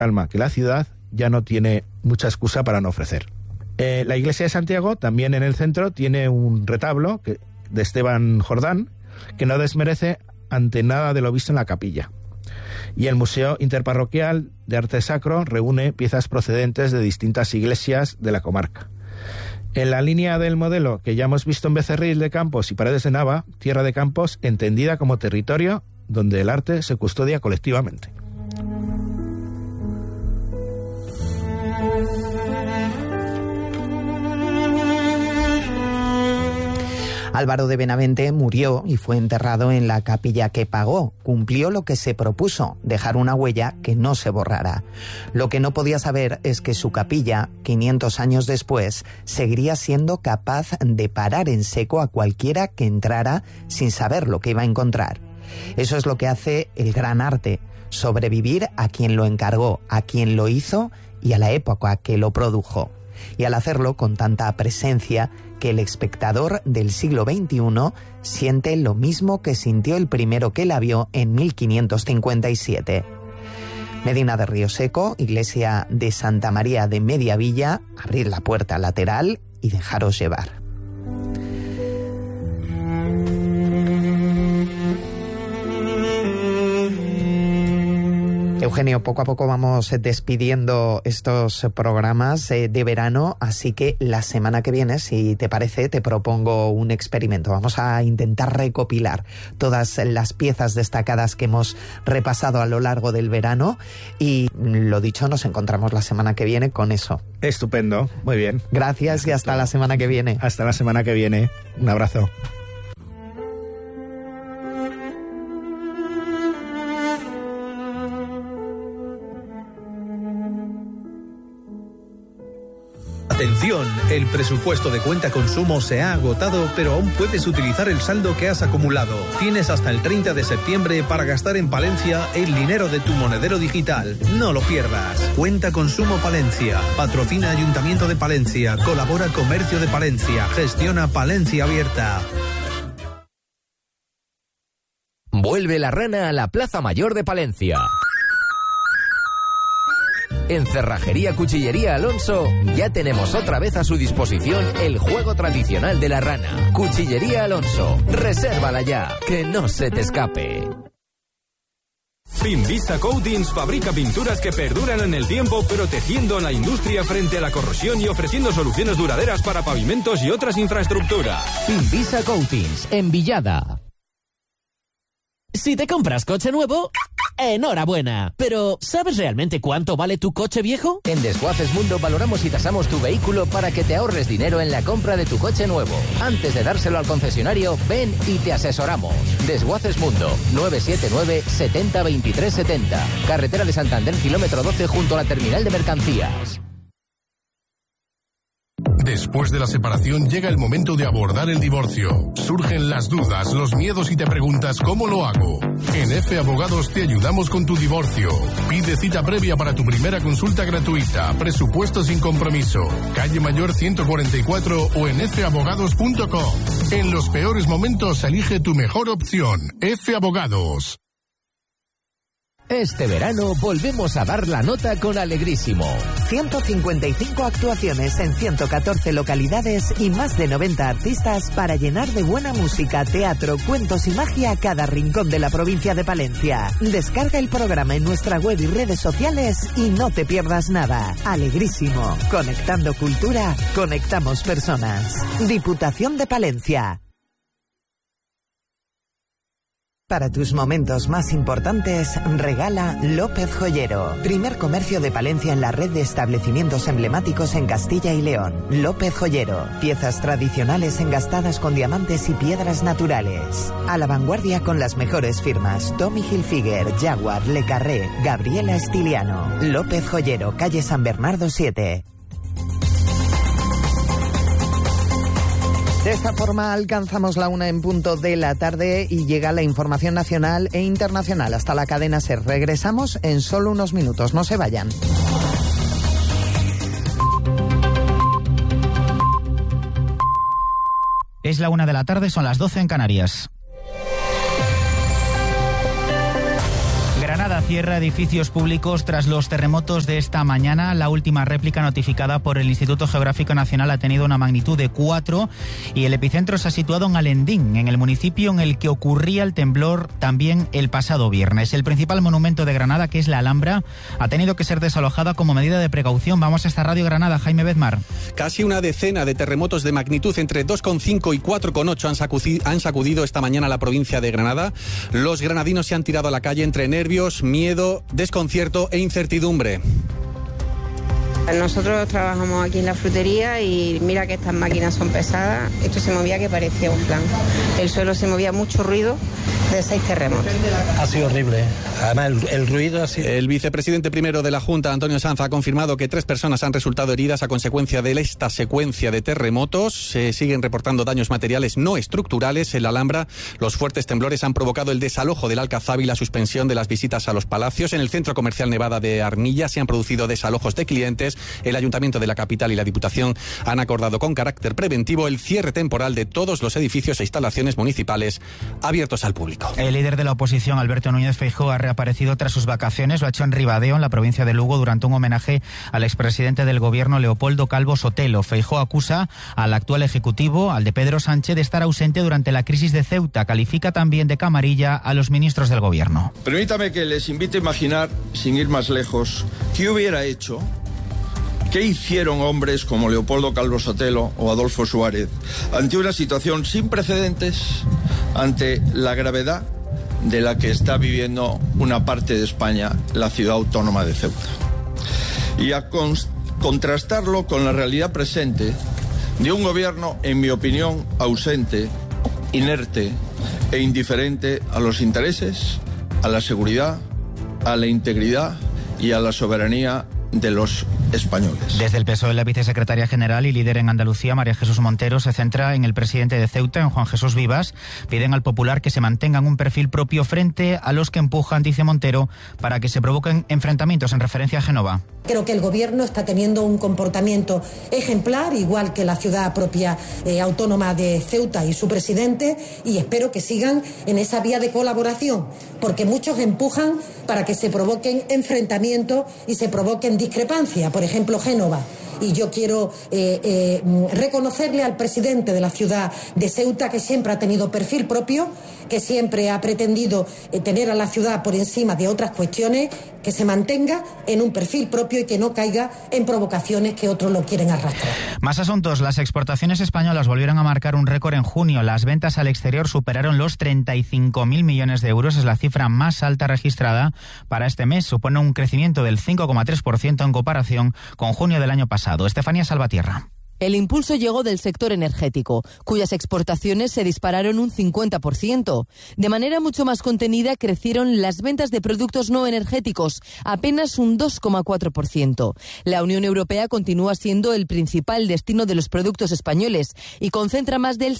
calma que la ciudad ya no tiene mucha excusa para no ofrecer. La iglesia de Santiago, también en el centro, tiene un retablo de Esteban Jordán que no desmerece ante nada de lo visto en la capilla. Y el Museo Interparroquial de Arte Sacro reúne piezas procedentes de distintas iglesias de la comarca. En la línea del modelo que ya hemos visto en Becerril de Campos y Paredes de Nava, Tierra de Campos entendida como territorio donde el arte se custodia colectivamente. Álvaro de Benavente murió y fue enterrado en la capilla que pagó. Cumplió lo que se propuso, dejar una huella que no se borrara. Lo que no podía saber es que su capilla, 500 años después, seguiría siendo capaz de parar en seco a cualquiera que entrara sin saber lo que iba a encontrar. Eso es lo que hace el gran arte, sobrevivir a quien lo encargó, a quien lo hizo y a la época que lo produjo. Y al hacerlo con tanta presencia que el espectador del siglo XXI siente lo mismo que sintió el primero que la vio en 1557. Medina de Río Seco, iglesia de Santa María de Mediavilla, abrir la puerta lateral y dejaros llevar. Eugenio, poco a poco vamos despidiendo estos programas de verano, así que la semana que viene, si te parece, te propongo un experimento. Vamos a intentar recopilar todas las piezas destacadas que hemos repasado a lo largo del verano y, lo dicho, nos encontramos la semana que viene con eso. Estupendo, muy bien. Gracias y hasta la semana que viene. Hasta la semana que viene. Un abrazo. Atención, el presupuesto de cuenta consumo se ha agotado, pero aún puedes utilizar el saldo que has acumulado. Tienes hasta el 30 de septiembre para gastar en Palencia el dinero de tu monedero digital. No lo pierdas. Cuenta consumo Palencia. Patrocina Ayuntamiento de Palencia. Colabora Comercio de Palencia. Gestiona Palencia Abierta. Vuelve la rana a la Plaza Mayor de Palencia. En Cerrajería Cuchillería Alonso ya tenemos otra vez a su disposición el juego tradicional de la rana. Cuchillería Alonso, resérvala ya, que no se te escape. Finvisa Coatings fabrica pinturas que perduran en el tiempo, protegiendo a la industria frente a la corrosión y ofreciendo soluciones duraderas para pavimentos y otras infraestructuras. Finvisa Coatings, en Villada. Si te compras coche nuevo, enhorabuena. Pero, ¿sabes realmente cuánto vale tu coche viejo? En Desguaces Mundo valoramos y tasamos tu vehículo para que te ahorres dinero en la compra de tu coche nuevo. Antes de dárselo al concesionario, ven y te asesoramos. Desguaces Mundo, 979 70 23 70. Carretera de Santander, kilómetro 12, junto a la terminal de mercancías. Después de la separación llega el momento de abordar el divorcio. Surgen las dudas, los miedos y te preguntas ¿cómo lo hago? En F Abogados te ayudamos con tu divorcio. Pide cita previa para tu primera consulta gratuita. Presupuesto sin compromiso. Calle Mayor 144 o en fabogados.com. En los peores momentos elige tu mejor opción. F Abogados. Este verano volvemos a dar la nota con Alegrísimo. 155 actuaciones en 114 localidades y más de 90 artistas para llenar de buena música, teatro, cuentos y magia cada rincón de la provincia de Palencia. Descarga el programa en nuestra web y redes sociales y no te pierdas nada. Alegrísimo. Conectando cultura, conectamos personas. Diputación de Palencia. Para tus momentos más importantes, regala López Joyero. Primer comercio de Palencia en la red de establecimientos emblemáticos en Castilla y León. López Joyero. Piezas tradicionales engastadas con diamantes y piedras naturales. A la vanguardia con las mejores firmas. Tommy Hilfiger, Jaguar, Le Carré, Gabriela Estiliano. López Joyero, calle San Bernardo 7. De esta forma alcanzamos la 1 en punto de la tarde y llega la información nacional e internacional hasta la cadena SER. Regresamos en solo unos minutos, no se vayan. Es la 1 de la tarde, son las 12 en Canarias. Granada, cierra edificios públicos tras los terremotos de esta mañana. La última réplica notificada por el Instituto Geográfico Nacional ha tenido una magnitud de 4 y el epicentro se ha situado en Alendín, en el municipio en el que ocurría el temblor también el pasado viernes. El principal monumento de Granada, que es la Alhambra, ha tenido que ser desalojada como medida de precaución. Vamos hasta Radio Granada, Jaime Bedmar. Casi una decena de terremotos de magnitud entre 2,5 y 4,8 han sacudido esta mañana la provincia de Granada. Los granadinos se han tirado a la calle entre nervios, miedo, desconcierto e incertidumbre. Nosotros trabajamos aquí en la frutería y mira que estas máquinas son pesadas. Esto se movía que parecía un plan. El suelo se movía, mucho ruido de 6 terremotos. Ha sido horrible. Además, el ruido ha sido... El vicepresidente primero de la Junta, Antonio Sanz, ha confirmado que 3 personas han resultado heridas a consecuencia de esta secuencia de terremotos. Se siguen reportando daños materiales no estructurales en la Alhambra. Los fuertes temblores han provocado el desalojo del Alcazaba y la suspensión de las visitas a los palacios. En el centro comercial Nevada de Armilla se han producido desalojos de clientes. El Ayuntamiento de la capital y la Diputación han acordado con carácter preventivo el cierre temporal de todos los edificios e instalaciones municipales abiertos al público. El líder de la oposición, Alberto Núñez Feijóo, ha reaparecido tras sus vacaciones. Lo ha hecho en Ribadeo, en la provincia de Lugo, durante un homenaje al expresidente del gobierno, Leopoldo Calvo Sotelo. Feijóo acusa al actual ejecutivo, al de Pedro Sánchez, de estar ausente durante la crisis de Ceuta. Califica también de camarilla a los ministros del gobierno. Permítame que les invite a imaginar, sin ir más lejos, qué hubiera hecho, qué hicieron hombres como Leopoldo Calvo Sotelo o Adolfo Suárez ante una situación sin precedentes, ante la gravedad de la que está viviendo una parte de España, la ciudad autónoma de Ceuta. Y a contrastarlo con la realidad presente de un gobierno, en mi opinión, ausente, inerte e indiferente a los intereses, a la seguridad, a la integridad y a la soberanía de los españoles. Desde el PSOE, la vicesecretaria general y líder en Andalucía, María Jesús Montero, se centra en el presidente de Ceuta, en Juan Jesús Vivas. Piden al Popular que se mantengan un perfil propio frente a los que empujan, dice Montero, para que se provoquen enfrentamientos, en referencia a Génova. Creo que el gobierno está teniendo un comportamiento ejemplar, igual que la ciudad propia autónoma de Ceuta y su presidente, y espero que sigan en esa vía de colaboración, porque muchos empujan para que se provoquen enfrentamientos y se provoquen discrepancias, por ejemplo Génova. Y yo quiero reconocerle al presidente de la ciudad de Ceuta, que siempre ha tenido perfil propio, que siempre ha pretendido tener a la ciudad por encima de otras cuestiones, que se mantenga en un perfil propio y que no caiga en provocaciones que otros lo quieren arrastrar. Más asuntos. Las exportaciones españolas volvieron a marcar un récord en junio. Las ventas al exterior superaron los 35.000 millones de euros. Es la cifra más alta registrada para este mes. Supone un crecimiento del 5,3% en comparación con junio del año pasado. Estefanía Salvatierra. El impulso llegó del sector energético, cuyas exportaciones se dispararon un 50%. De manera mucho más contenida crecieron las ventas de productos no energéticos, apenas un 2,4%. La Unión Europea continúa siendo el principal destino de los productos españoles y concentra más del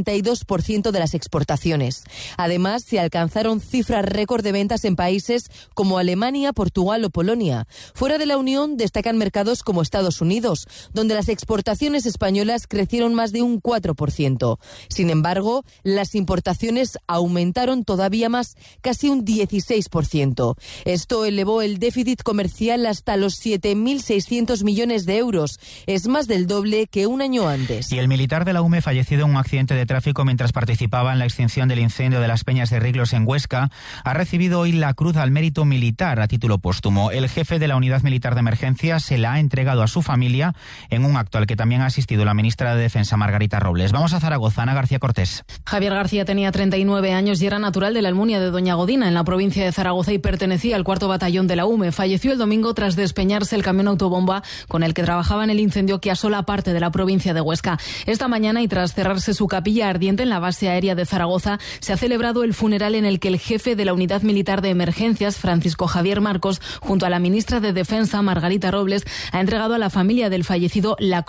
62% de las exportaciones. Además, se alcanzaron cifras récord de ventas en países como Alemania, Portugal o Polonia. Fuera de la Unión destacan mercados como Estados Unidos, donde las exportaciones españolas crecieron más de un 4%. Sin embargo, las importaciones aumentaron todavía más, casi un 16%. Esto elevó el déficit comercial hasta los 7.600 millones de euros. Es más del doble que un año antes. Y el militar de la UME, fallecido en un accidente de tráfico mientras participaba en la extinción del incendio de las Peñas de Riglos en Huesca, ha recibido hoy la Cruz al Mérito Militar a título póstumo. El jefe de la Unidad Militar de Emergencia se la ha entregado a su familia en un acto al que también ha asistido la ministra de Defensa, Margarita Robles. Vamos a Zaragoza, Ana García Cortés. Javier García tenía 39 años y era natural de la Almunia de Doña Godina, en la provincia de Zaragoza, y pertenecía al 4º Batallón de la UME. Falleció el domingo tras despeñarse el camión autobomba con el que trabajaba en el incendio que asola parte de la provincia de Huesca. Esta mañana, y tras cerrarse su capilla ardiente en la base aérea de Zaragoza, se ha celebrado el funeral en el que el jefe de la Unidad Militar de Emergencias, Francisco Javier Marcos, junto a la ministra de Defensa, Margarita Robles, ha entregado a la familia del fallecido la Cruz Amarilla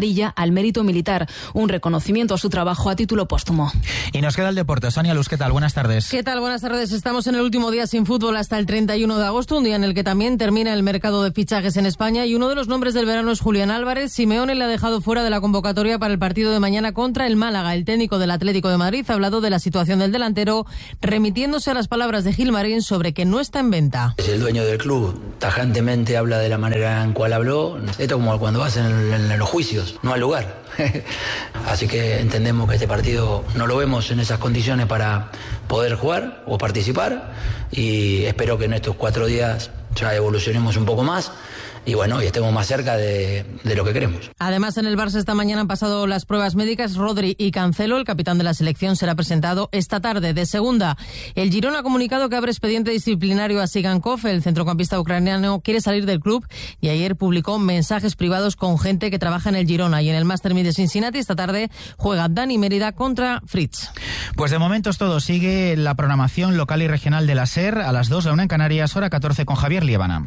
amarilla al mérito militar, un reconocimiento a su trabajo a título póstumo. Y nos queda el deporte. Sonia Luz, ¿qué tal? Buenas tardes. ¿Qué tal? Buenas tardes. Estamos en el último día sin fútbol hasta el 31 de agosto, un día en el que también termina el mercado de fichajes en España, y uno de los nombres del verano es Julián Álvarez. Simeone le ha dejado fuera de la convocatoria para el partido de mañana contra el Málaga. El técnico del Atlético de Madrid ha hablado de la situación del delantero, remitiéndose a las palabras de Gilmarín sobre que no está en venta. El dueño del club tajantemente habla de la manera en cual habló. Esto como cuando vas en los juicios, no hay lugar. Así que entendemos que este partido no lo vemos en esas condiciones para poder jugar o participar, y espero que en estos 4 días ya evolucionemos un poco más y bueno, y estemos más cerca de lo que queremos. Además, en el Barça esta mañana han pasado las pruebas médicas Rodri y Cancelo. El capitán de la selección será presentado esta tarde. De segunda, el Girona ha comunicado que abre expediente disciplinario a Sigankov. El centrocampista ucraniano quiere salir del club y ayer publicó mensajes privados con gente que trabaja en el Girona. Y en el Master de Cincinnati esta tarde juega Dani Mérida contra Fritz. Pues de momento es todo. Sigue la programación local y regional de la SER a las 2, la 1 en Canarias, hora 14 con Javier Liébana.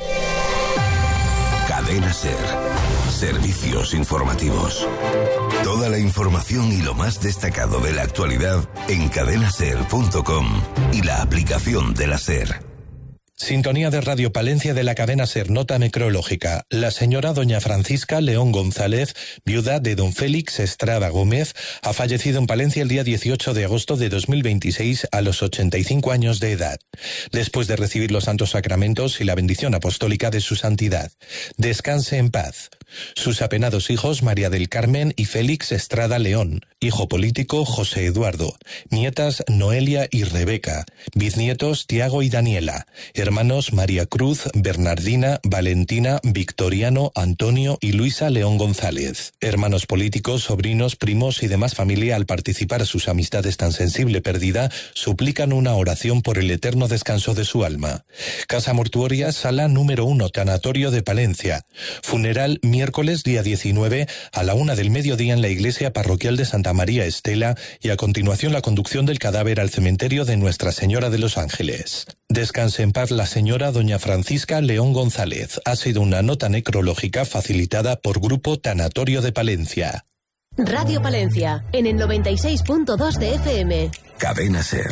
Cadena SER. Servicios informativos. Toda la información y lo más destacado de la actualidad en cadenaser.com y la aplicación de la SER. Sintonía de Radio Palencia de la cadena SER. Nota necrológica. La señora doña Francisca León González, viuda de don Félix Estrada Gómez, ha fallecido en Palencia el día 18 de agosto de 2026 a los 85 años de edad, después de recibir los santos sacramentos y la bendición apostólica de su santidad. Descanse en paz. Sus apenados hijos María del Carmen y Félix Estrada León, hijo político José Eduardo, nietas Noelia y Rebeca, bisnietos Tiago y Daniela, hermanos María Cruz, Bernardina, Valentina, Victoriano, Antonio y Luisa León González, hermanos políticos, sobrinos, primos y demás familia. Al participar sus amistades tan sensible pérdida, suplican una oración por el eterno descanso de su alma. Casa Mortuoria, sala número 1, Tanatorio de Palencia. Funeral miércoles día 19 a la 1 del mediodía en la iglesia parroquial de Santa María Estela, y a continuación la conducción del cadáver al cementerio de Nuestra Señora de los Ángeles. Descanse en paz la señora doña Francisca León González. Ha sido una nota necrológica facilitada por Grupo Tanatorio de Palencia. Radio Palencia, en el 96.2 de FM. Cadena SER.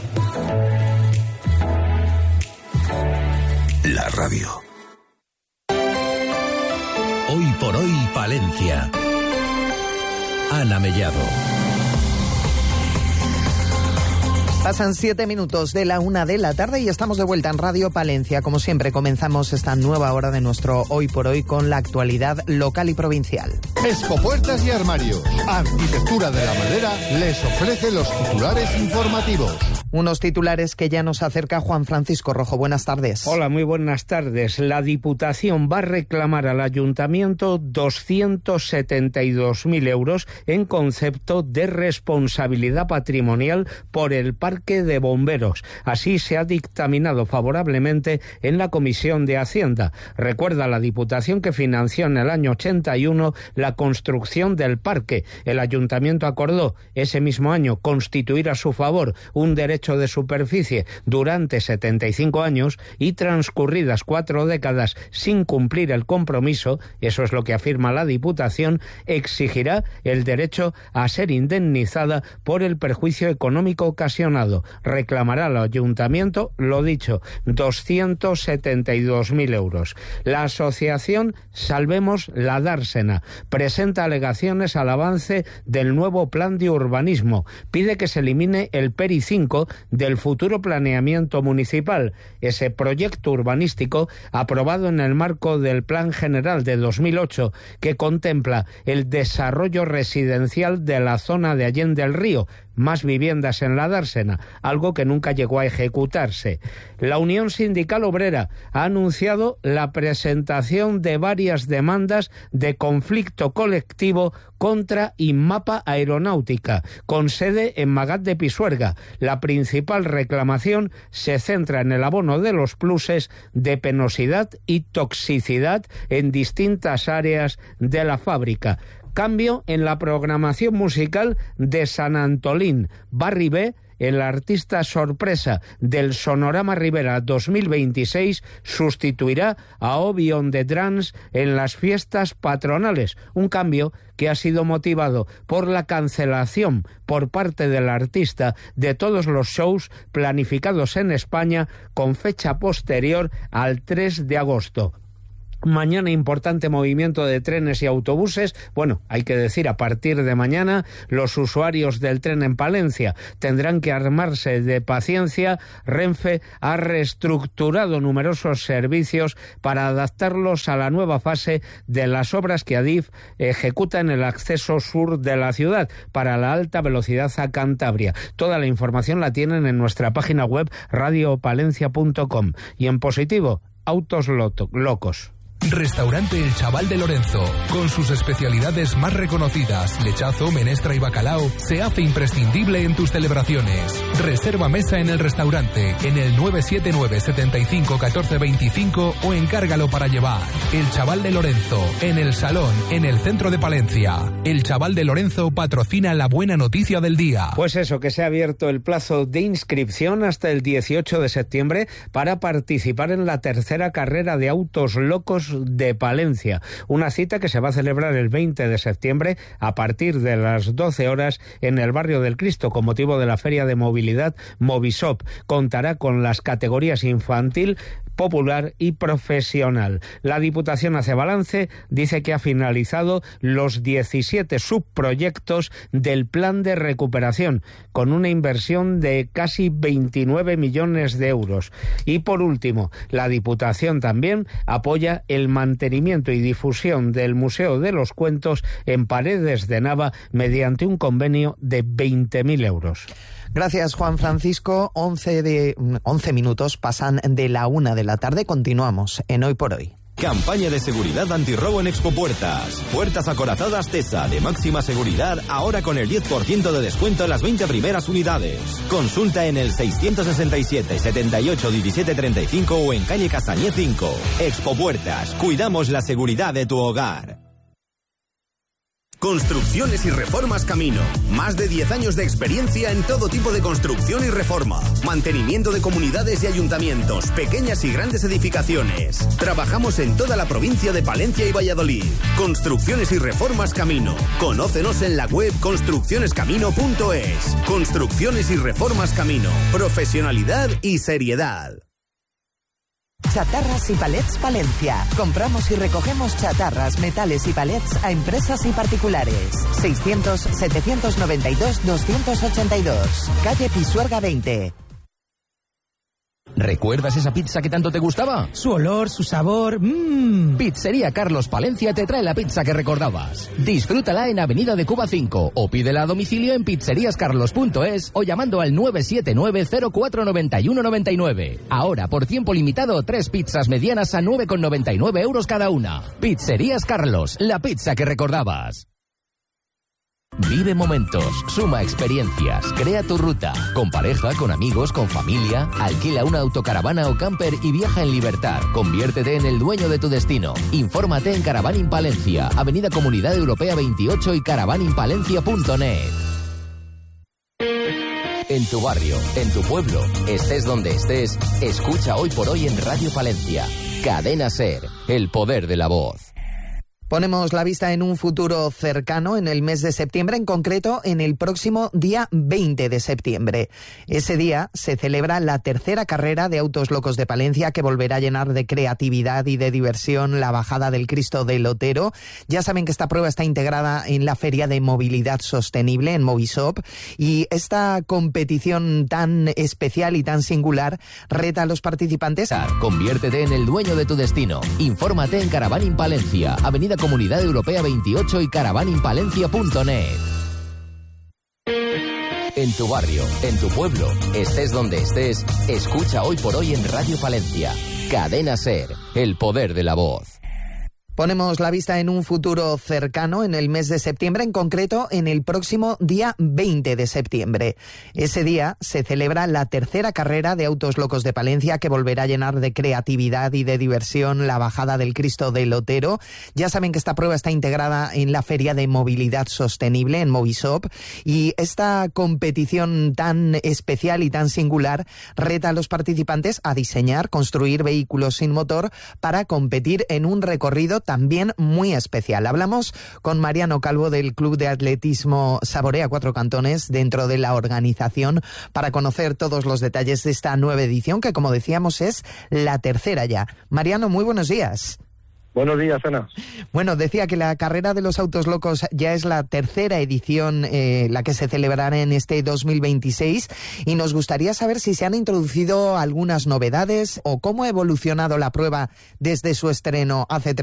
La radio. Hoy por hoy, Palencia. Ana Mellado. Pasan 7 minutos de la 1 de la tarde y estamos de vuelta en Radio Palencia. Como siempre, comenzamos esta nueva hora de nuestro Hoy por Hoy con la actualidad local y provincial. Expopuertas y Armario, Arquitectura de la Madera, les ofrece los titulares informativos. Unos titulares que ya nos acerca Juan Francisco Rojo. Buenas tardes. Hola, muy buenas tardes. La Diputación va a reclamar al Ayuntamiento 272.000 euros en concepto de responsabilidad patrimonial por el Parque de Bomberos. Así se ha dictaminado favorablemente en la Comisión de Hacienda. Recuerda la Diputación que financió en el año 81 la construcción del parque. El Ayuntamiento acordó ese mismo año constituir a su favor un derecho de superficie durante 75 años y transcurridas 4 décadas sin cumplir el compromiso, eso es lo que afirma la Diputación, exigirá el derecho a ser indemnizada por el perjuicio económico ocasionado. Reclamará al Ayuntamiento, lo dicho, 272.000 euros. La asociación Salvemos la Dársena presenta alegaciones al avance del nuevo plan de urbanismo. Pide que se elimine el PERI 5 del futuro planeamiento municipal, ese proyecto urbanístico aprobado en el marco del Plan General de 2008 que contempla el desarrollo residencial de la zona de Allende el Río, más viviendas en la Dársena, algo que nunca llegó a ejecutarse. La Unión Sindical Obrera ha anunciado la presentación de varias demandas de conflicto colectivo contra Inmapa Aeronáutica, con sede en Magat de Pisuerga. La principal reclamación se centra en el abono de los pluses de penosidad y toxicidad en distintas áreas de la fábrica. Cambio en la programación musical de San Antolín. Barri B el artista sorpresa del Sonorama Ribera 2026 sustituirá a Obi on the Drums en las fiestas patronales, un cambio que ha sido motivado por la cancelación por parte del artista de todos los shows planificados en España con fecha posterior al 3 de agosto. Mañana importante movimiento de trenes y autobuses. Bueno, hay que decir, a partir de mañana los usuarios del tren en Palencia tendrán que armarse de paciencia. Renfe ha reestructurado numerosos servicios para adaptarlos a la nueva fase de las obras que Adif ejecuta en el acceso sur de la ciudad para la alta velocidad a Cantabria. Toda la información la tienen en nuestra página web radiopalencia.com. Y en positivo, autos locos. Restaurante El Chaval de Lorenzo, con sus especialidades más reconocidas, lechazo, menestra y bacalao, se hace imprescindible en tus celebraciones. Reserva mesa en el restaurante en el 979 75 14 25 o encárgalo para llevar. El Chaval de Lorenzo, en el Salón, en el centro de Palencia. El Chaval de Lorenzo patrocina la buena noticia del día. Pues eso, que se ha abierto el plazo de inscripción hasta el 18 de septiembre para participar en la tercera carrera de autos locos de Palencia, una cita que se va a celebrar el 20 de septiembre a partir de las 12 horas en el barrio del Cristo con motivo de la Feria de Movilidad Movisop. Contará con las categorías infantil, popular y profesional. La Diputación hace balance, dice que ha finalizado los 17 subproyectos del plan de recuperación, con una inversión de casi 29 millones de euros. Y por último, la Diputación también apoya el mantenimiento y difusión del Museo de los Cuentos en Paredes de Nava mediante un convenio de 20.000 euros. Gracias, Juan Francisco. 11 minutos pasan de la 1 de la tarde. Continuamos en Hoy por Hoy. Campaña de seguridad antirrobo en Expopuertas. Puertas acorazadas TESA de máxima seguridad, ahora con el 10% de descuento en las 20 primeras unidades. Consulta en el 667 78 17 35 o en calle Castañé 5. Expopuertas. Cuidamos la seguridad de tu hogar. Construcciones y Reformas Camino. Más de 10 años de experiencia en todo tipo de construcción y reforma. Mantenimiento de comunidades y ayuntamientos, pequeñas y grandes edificaciones. Trabajamos en toda la provincia de Palencia y Valladolid. Construcciones y Reformas Camino. Conócenos en la web construccionescamino.es. Construcciones y Reformas Camino. Profesionalidad y seriedad. Chatarras y Palets Palencia. Compramos y recogemos chatarras, metales y palets a empresas y particulares. 600-792-282. Calle Pisuerga 20. ¿Recuerdas esa pizza que tanto te gustaba? Su olor, su sabor. Pizzería Carlos Palencia te trae la pizza que recordabas. Disfrútala en Avenida de Cuba 5 o pídela a domicilio en pizzeríascarlos.es o llamando al 979-049199. Ahora, por tiempo limitado, 3 pizzas medianas a 9,99 euros cada una. Pizzerías Carlos, la pizza que recordabas. Vive momentos, suma experiencias, crea tu ruta. Con pareja, con amigos, con familia. Alquila una autocaravana o camper y viaja en libertad. Conviértete en el dueño de tu destino. Infórmate en Caravaning Palencia, Avenida Comunidad Europea 28 y caravaningpalencia.net. En tu barrio, en tu pueblo, estés donde estés, escucha Hoy por Hoy en Radio Palencia. Cadena SER, el poder de la voz. Ponemos la vista en un futuro cercano, en el mes de septiembre, en concreto en el próximo día 20 de septiembre. Ese día se celebra la tercera carrera de Autos Locos de Palencia, que volverá a llenar de creatividad y de diversión la bajada del Cristo del Otero. Ya saben que esta prueba está integrada en la Feria de Movilidad Sostenible, en Movisop, y esta competición tan especial y tan singular reta a los participantes. Conviértete en el dueño de tu destino. Infórmate en Caravaning Palencia, Avenida Comunidad Europea 28 y caravaningpalencia.net. En tu barrio, en tu pueblo, estés donde estés, escucha Hoy por Hoy en Radio Palencia. Cadena SER, el poder de la voz. Ponemos la vista en un futuro cercano, en el mes de septiembre, en concreto en el próximo día 20 de septiembre. Ese día se celebra la tercera carrera de Autos Locos de Palencia, que volverá a llenar de creatividad y de diversión la bajada del Cristo del Otero. Ya saben que esta prueba está integrada en la Feria de Movilidad Sostenible, en Movisop, y esta competición tan especial y tan singular reta a los participantes a diseñar, construir vehículos sin motor para competir en un recorrido también muy especial. Hablamos con Mariano Calvo del Club de Atletismo Saborea Cuatro Cantones dentro de la organización para conocer todos los detalles de esta nueva edición que, como decíamos, es la tercera ya. Mariano, muy buenos días. Buenos días, Ana. Bueno, decía que la carrera de los autos locos ya es la tercera edición, la que se celebrará en este 2026, y nos gustaría saber si se han introducido algunas novedades o cómo ha evolucionado la prueba desde su estreno hace